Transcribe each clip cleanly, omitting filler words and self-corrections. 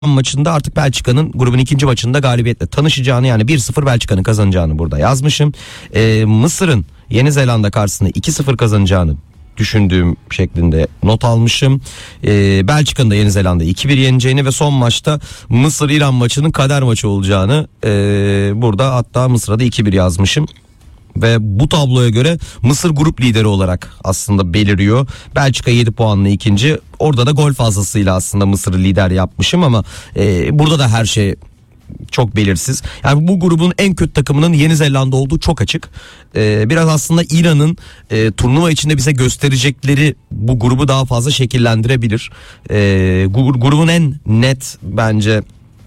maçında artık Belçika'nın grubun ikinci maçında galibiyetle tanışacağını, yani 1-0 Belçika'nın kazanacağını burada yazmışım. Mısır'ın Yeni Zelanda karşısında 2-0 kazanacağını düşündüğüm şeklinde not almışım. Belçika'nın da Yeni Zelanda 2-1 yeneceğini ve son maçta Mısır-İran maçının kader maçı olacağını burada hatta Mısır'a da 2-1 yazmışım. Ve bu tabloya göre Mısır grup lideri olarak aslında beliriyor. Belçika 7 puanla ikinci. Orada da gol fazlasıyla aslında Mısır'ı lider yapmışım ama burada da her şey çok belirsiz. Yani bu grubun en kötü takımının Yeni Zelanda olduğu çok açık. Biraz aslında İran'ın turnuva içinde bize gösterecekleri bu grubu daha fazla şekillendirebilir. Grubun en net bence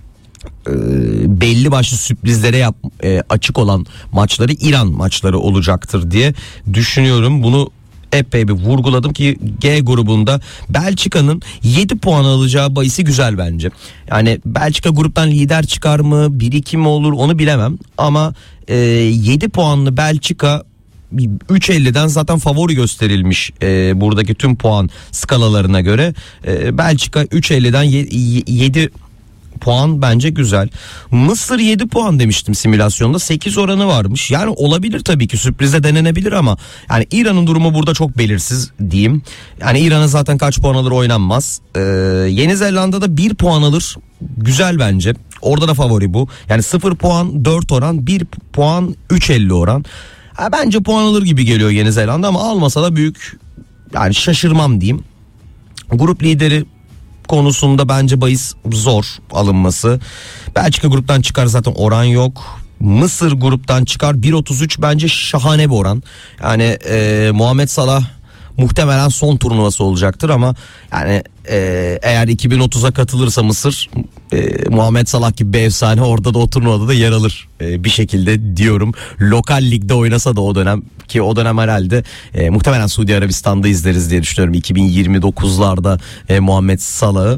belli başlı sürprizlere açık olan maçları İran maçları olacaktır diye düşünüyorum. Bunu epey bir vurguladım ki G grubunda Belçika'nın 7 puan alacağı bahisi güzel bence. Yani Belçika gruptan lider çıkar mı, 1-2 mi olur onu bilemem ama 7 puanlı Belçika 3.50'den zaten favori gösterilmiş buradaki tüm puan skalalarına göre. Belçika 3.50'den 7 puan bence güzel. Mısır 7 puan demiştim simülasyonda, 8 oranı varmış. Yani olabilir tabii ki, sürprize denenebilir ama yani İran'ın durumu burada çok belirsiz diyeyim. Yani İran'a zaten kaç puan alır oynanmaz. Yeni Zelanda'da 1 puan alır, güzel bence. Orada da favori bu. Yani 0 puan 4 oran, 1 puan 3.50 oran. Bence puan alır gibi geliyor Yeni Zelanda ama almasa da büyük yani şaşırmam diyeyim. Grup lideri konusunda bence bahis zor alınması. Belçika gruptan çıkar, zaten oran yok. Mısır gruptan çıkar, 1.33 bence şahane bir oran. Yani Muhammed Salah muhtemelen son turnuvası olacaktır ama yani eğer 2030'a katılırsa Mısır, Muhammed Salah gibi bir efsane orada da o turnuvada da yer alır bir şekilde diyorum. Lokal ligde oynasa da o dönem, ki o dönem herhalde muhtemelen Suudi Arabistan'da izleriz diye düşünüyorum 2029'larda Muhammed Salah'ı,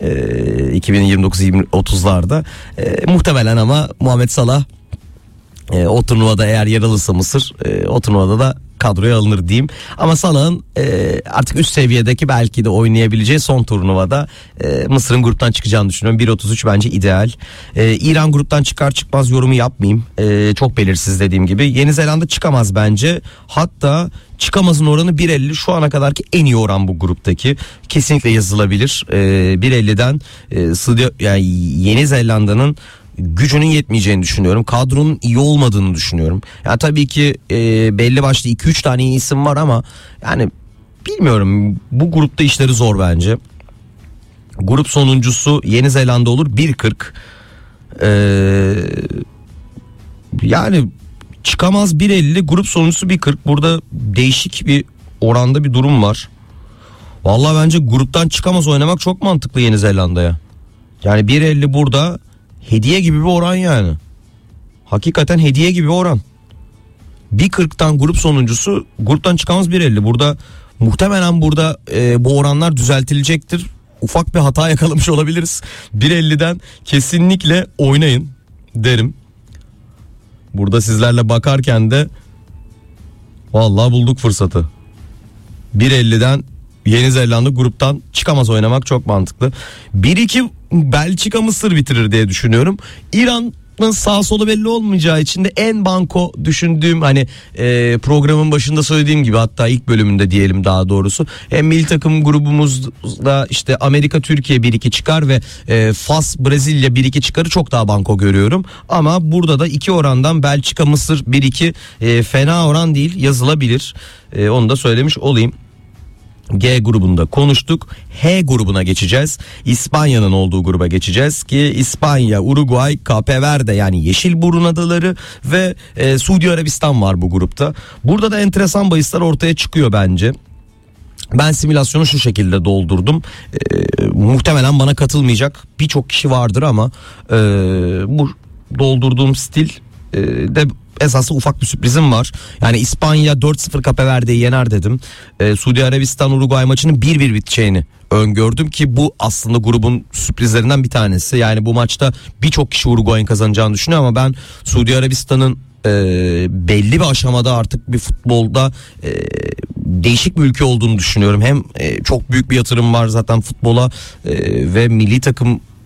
2029-2030'larda muhtemelen, ama Muhammed Salah o turnuvada eğer yer alırsa Mısır, o turnuvada da kadroya alınır diyeyim. Ama Salah'ın artık üst seviyedeki belki de oynayabileceği son turnuvada Mısır'ın gruptan çıkacağını düşünüyorum. 1.33 bence ideal. İran gruptan çıkar çıkmaz yorumu yapmayayım. Çok belirsiz dediğim gibi. Yeni Zelanda çıkamaz bence. Hatta çıkamazın oranı 1.50, şu ana kadarki en iyi oran bu gruptaki. Kesinlikle yazılabilir. 1.50'den yani Yeni Zelanda'nın gücünün yetmeyeceğini düşünüyorum. Kadronun iyi olmadığını düşünüyorum. Yani tabii ki belli başlı 2-3 tane iyi isim var ama yani bilmiyorum, bu grupta işleri zor bence. Grup sonuncusu Yeni Zelanda olur, 1.40. Yani çıkamaz 1.50, grup sonuncusu 1.40. Burada değişik bir oranda bir durum var. Vallahi bence gruptan çıkamaz oynamak çok mantıklı Yeni Zelanda'ya. Yani 1.50 burada hediye gibi bir oran yani. Hakikaten hediye gibi bir oran. 1.40'tan grup sonuncusu, gruptan çıkamaz 1.50. Burada muhtemelen bu oranlar düzeltilecektir. Ufak bir hata yakalamış olabiliriz. 1.50'den kesinlikle oynayın derim. Burada sizlerle bakarken de vallahi bulduk fırsatı. 1.50'den Yeni Zelanda gruptan çıkamaz oynamak çok mantıklı. 1-2 Belçika Mısır bitirir diye düşünüyorum. İran'ın sağ solu belli olmayacağı için de en banko düşündüğüm, hani programın başında söylediğim gibi, hatta ilk bölümünde diyelim daha doğrusu, milli takım grubumuzda işte Amerika Türkiye 1-2 çıkar ve Fas Brezilya 1-2 çıkarı çok daha banko görüyorum. Ama burada da 2 orandan Belçika Mısır 1-2 fena oran değil, yazılabilir. Onu da söylemiş olayım. G grubunda konuştuk. H grubuna geçeceğiz. İspanya'nın olduğu gruba geçeceğiz ki İspanya, Uruguay, Cape Verde yani Yeşilburun Adaları ve Suudi Arabistan var bu grupta. Burada da enteresan bahisler ortaya çıkıyor bence. Ben simülasyonu şu şekilde doldurdum. Muhtemelen bana katılmayacak birçok kişi vardır ama bu doldurduğum stil de esasında ufak bir sürprizim var. Yani İspanya 4-0 Cape Verde'yi yener dedim. Suudi Arabistan Uruguay maçının 1-1 biteceğini öngördüm ki bu aslında grubun sürprizlerinden bir tanesi. Yani bu maçta birçok kişi Uruguay'ın kazanacağını düşünüyor ama ben Suudi Arabistan'ın belli bir aşamada artık bir futbolda değişik bir ülke olduğunu düşünüyorum. Hem çok büyük bir yatırım var zaten futbola ve milli takım